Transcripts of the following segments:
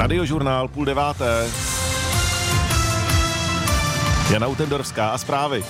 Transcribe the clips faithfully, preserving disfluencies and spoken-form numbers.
Radiožurnál půl deváté. Jana Utendorská a zprávy.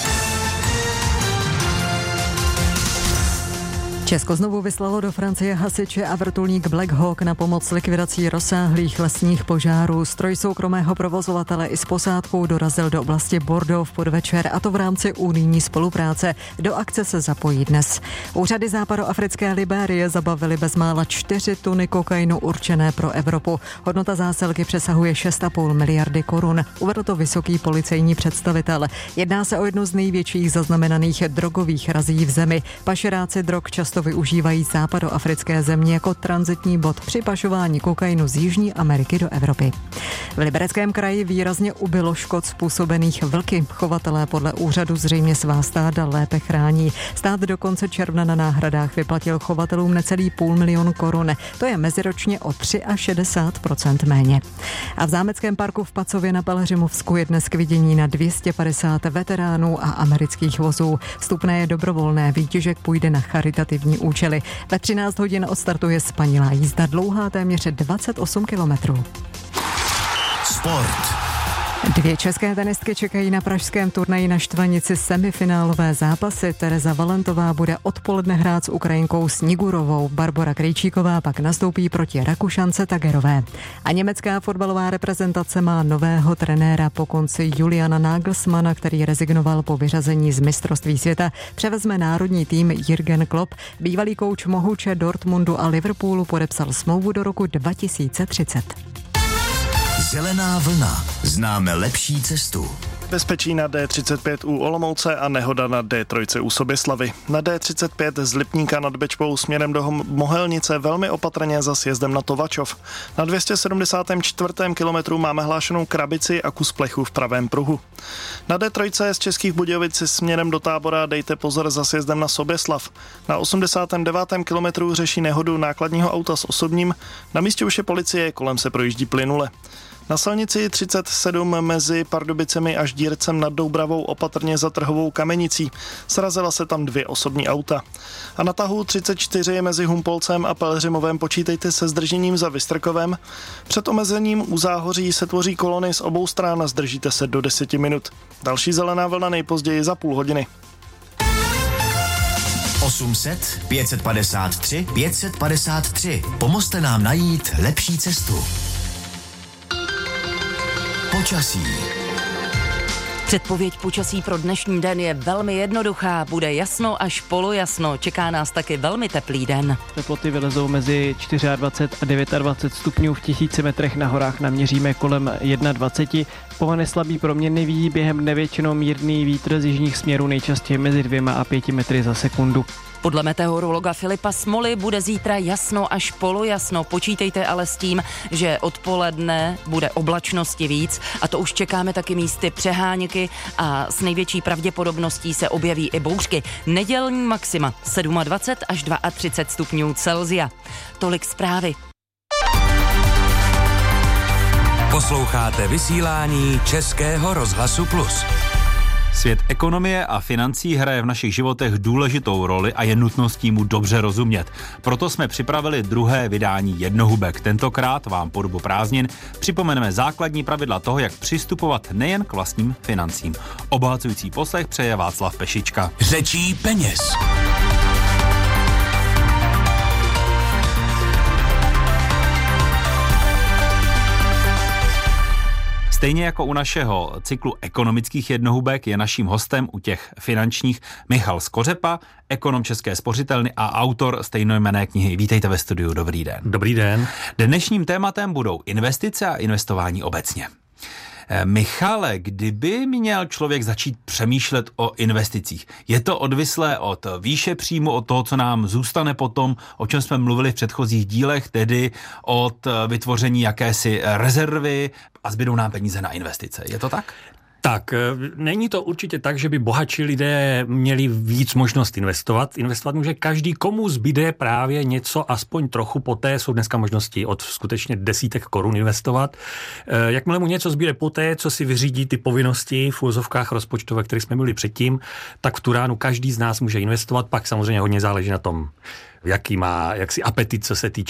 Česko znovu vyslalo do Francie hasiče a vrtulník Black Hawk na pomoc likvidací rozsáhlých lesních požárů. Stroj soukromého provozovatele i s posádkou dorazil do oblasti Bordeaux v podvečer, a to v rámci unijní spolupráce. Do akce se zapojí dnes. Úřady západoafrické Libérie zabavily bezmála čtyři tuny kokainu určené pro Evropu. Hodnota zásilky přesahuje šest a půl miliardy korun. Uvedl to vysoký policejní představitel. Jedná se o jednu z největších zaznamenaných drogových razí v zemi. Pašeráci drog často využívají západoafrické země jako tranzitní bod při pašování kokainu z Jižní Ameriky do Evropy. V Libereckém kraji výrazně ubylo škod způsobených vlky. Chovatelé podle úřadu zřejmě svá stáda lépe chrání. Stát do konce června na náhradách vyplatil chovatelům necelý půl milionu korun. To je meziročně o šedesát tři procent méně. A v zámeckém parku v Pacově na Pelhřimovsku je dnes k vidění na dvě stě padesát veteránů a amerických vozů. Vstupné je dobrovolné, výtěžek půjde na charitativní účely. Ve třináct hodin odstartuje spanilá jízda dlouhá téměř dvacet osm kilometrů. Sport. Dvě české tenistky čekají na pražském turnaji na Štvanici semifinálové zápasy. Tereza Valentová bude odpoledne hrát s Ukrajinkou Snigurovou. Barbora Krejčíková pak nastoupí proti Rakušance Tagerové. A německá fotbalová reprezentace má nového trenéra. Po konci Juliana Nagelsmana, který rezignoval po vyřazení z mistrovství světa, převezme národní tým Jürgen Klopp. Bývalý kouč Mohuče, Dortmundu a Liverpoolu podepsal smlouvu do roku dva tisíce třicet. Zelená vlna. Známe lepší cestu. Bezpečí na D třicet pět u Olomouce a nehoda na D tři u Soběslavy. Na D třicet pět z Lipníka nad Bečvou směrem do Mohelnice velmi opatrně za sjezdem na Tovačov. Na dvě stě sedmdesát čtyři kilometru máme hlášenou krabici a kus plechu v pravém pruhu. Na D tři z Českých Budějovic směrem do Tábora dejte pozor za sjezdem na Soběslav. Na osmdesátém devátém kilometru řeší nehodu nákladního auta s osobním. Na místě už je policie, kolem se projíždí plynule. Na silnici třicet sedm mezi Pardubicemi až Dírcem nad Doubravou opatrně za Trhovou Kamenicí. Srazila se tam dvě osobní auta. A na tahu třicet čtyři mezi Humpolcem a Pelhřimovem počítejte se zdržením za Vystrkovem. Před omezením u Záhoří se tvoří kolony z obou stran a zdržíte se do deseti minut. Další zelená vlna nejpozději za půl hodiny. osm set pět set padesát tři pět set padesát tři. Pomozte nám najít lepší cestu. Počasí. Předpověď počasí pro dnešní den je velmi jednoduchá. Bude jasno až polojasno. Čeká nás taky velmi teplý den. Teploty vylezou mezi dvacet čtyři a dvacet devět stupňů, v tisíci metrech na horách naměříme kolem dvacet jedna. Povane slabý proměnlivý, během dne většinou mírný vítr z jižních směrů, nejčastěji mezi dvěma a pěti metry za sekundu. Podle meteorologa Filipa Smoly bude zítra jasno až polojasno. Počítejte ale s tím, že odpoledne bude oblačnosti víc a to už čekáme taky místy přeháněky a s největší pravděpodobností se objeví i bouřky. Nedělní maxima dvacet sedm až třicet dva stupňů Celsia. Tolik zprávy. Posloucháte vysílání Českého rozhlasu Plus. Svět ekonomie a financí hraje v našich životech důležitou roli a je nutností mu dobře rozumět. Proto jsme připravili druhé vydání Jednohubek. Tentokrát vám po dobu prázdnin připomeneme základní pravidla toho, jak přistupovat nejen k vlastním financím. Obohacující poslech přeje Václav Pešička. Řečí peněz. Stejně jako u našeho cyklu ekonomických jednohubek je naším hostem u těch finančních Michal Skořepa, ekonom České spořitelny a autor stejnojmenné knihy. Vítejte ve studiu, dobrý den. Dobrý den. Dnešním tématem budou investice a investování obecně. Michale, kdyby měl člověk začít přemýšlet o investicích, je to odvislé od výše příjmu, od toho, co nám zůstane potom, o čem jsme mluvili v předchozích dílech, tedy od vytvoření jakési rezervy a zbydou nám peníze na investice. Je to tak? Tak, není to určitě tak, že by bohatší lidé měli víc možnost investovat. Investovat může každý, komu zbyde právě něco, aspoň trochu, poté jsou dneska možnosti od skutečně desítek korun investovat. Jakmile mu něco zbyde poté, co si vyřídí ty povinnosti v úvozovkách rozpočtové, které jsme byli předtím, tak v tu ránu každý z nás může investovat, pak samozřejmě hodně záleží na tom, jaký má jaksi apetit, co se týče